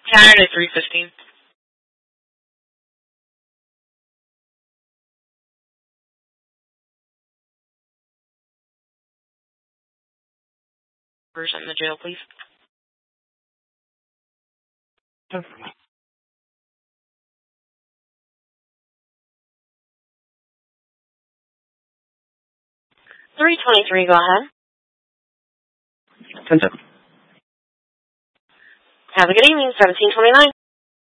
Saturday, 3:15. Person in the jail, please. Okay. 323, go ahead. 10-7. Have a good evening, 1729.